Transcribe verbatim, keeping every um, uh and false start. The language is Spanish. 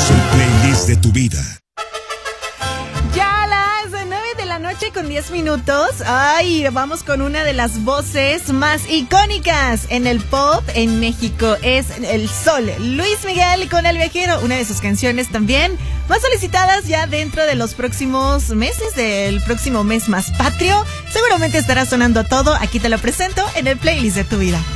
Es el playlist de tu vida. Ya a las nueve de la noche con diez minutos. Ay, vamos con una de las voces más icónicas en el pop en México. Es El Sol. Luis Miguel con El Viajero. Una de sus canciones también más solicitadas ya dentro de los próximos meses, del próximo mes más patrio. Seguramente estará sonando todo. Aquí te lo presento en el playlist de tu vida.